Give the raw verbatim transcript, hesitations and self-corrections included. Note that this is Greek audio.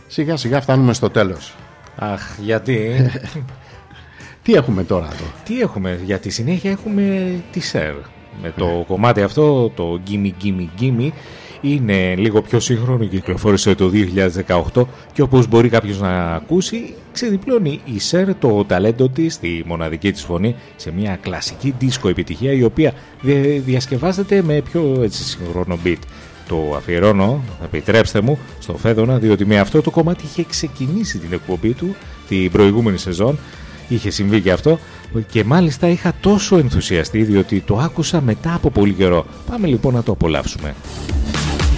Σιγά σιγά φτάνουμε στο τέλος. Αχ, γιατί? Τι έχουμε τώρα εδώ? Τι έχουμε? Για τη συνέχεια έχουμε τη Σερ. Με το yeah. κομμάτι αυτό, το Gimme Gimme Gimme, είναι λίγο πιο σύγχρονο, κυκλοφόρησε το δύο χιλιάδες δεκαοκτώ και όπως μπορεί κάποιος να ακούσει, ξεδιπλώνει η Σερ το ταλέντο της στη μοναδική της φωνή σε μια κλασική δίσκο επιτυχία, η οποία διασκευάζεται με πιο έτσι, σύγχρονο beat. Το αφιερώνω, επιτρέψτε μου, στο Φέδωνα, διότι με αυτό το κομμάτι είχε ξεκινήσει την εκπομπή του την προηγούμενη σεζόν. Είχε συμβεί και αυτό και μάλιστα είχα τόσο ενθουσιαστεί διότι το άκουσα μετά από πολύ καιρό. Πάμε λοιπόν να το απολαύσουμε.